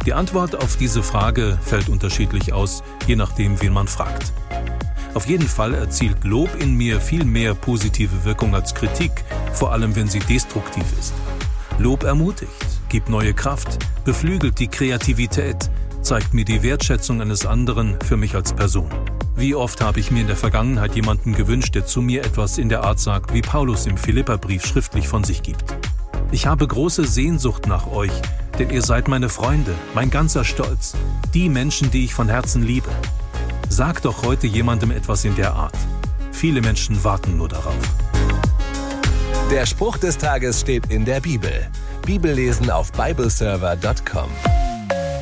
Die Antwort auf diese Frage fällt unterschiedlich aus, je nachdem, wen man fragt. Auf jeden Fall erzielt Lob in mir viel mehr positive Wirkung als Kritik, vor allem wenn sie destruktiv ist. Lob ermutigt, gibt neue Kraft, beflügelt die Kreativität, zeigt mir die Wertschätzung eines anderen für mich als Person. Wie oft habe ich mir in der Vergangenheit jemanden gewünscht, der zu mir etwas in der Art sagt, wie Paulus im Philipperbrief schriftlich von sich gibt. Ich habe große Sehnsucht nach euch, denn ihr seid meine Freunde, mein ganzer Stolz, die Menschen, die ich von Herzen liebe. Sag doch heute jemandem etwas in der Art. Viele Menschen warten nur darauf. Der Spruch des Tages steht in der Bibel. Bibellesen auf bibleserver.com.